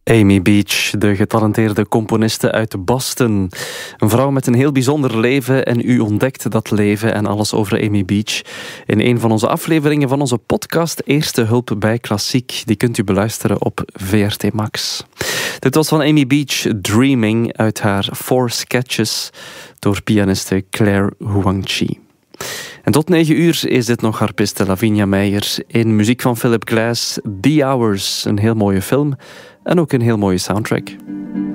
Amy Beach, de getalenteerde componiste uit Boston. Een vrouw met een heel bijzonder leven en u ontdekt dat leven en alles over Amy Beach in een van onze afleveringen van onze podcast Eerste Hulp bij Klassiek. Die kunt u beluisteren op VRT Max. Dit was van Amy Beach Dreaming uit haar 4 Sketches door pianiste Claire Huangchi. En tot 9 uur is dit nog harpiste Lavinia Meijer in muziek van Philip Glass, The Hours, een heel mooie film en ook een heel mooie soundtrack.